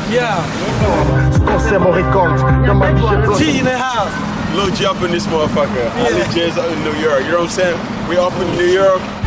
Yeah. T in the house. Lil G up in this motherfucker. Ali J's in New York. You know what I'm saying? We off in New York.